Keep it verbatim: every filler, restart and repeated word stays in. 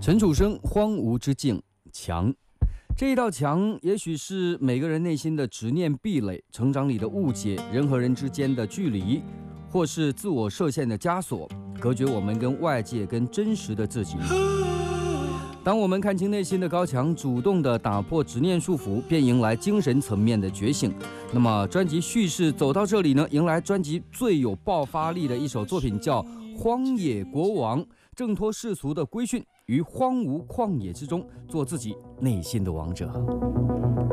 陈楚生《荒芜之境》墙，这一道墙也许是每个人内心的执念壁垒，成长里的误解，人和人之间的距离，或是自我设限的枷锁，隔绝我们跟外界、跟真实的自己。当我们看清内心的高墙，主动地打破执念束缚，便迎来精神层面的觉醒。那么专辑叙事走到这里呢，迎来专辑最有爆发力的一首作品，叫《荒野国王》，挣脱世俗的规训，于荒芜旷野之中做自己内心的王者。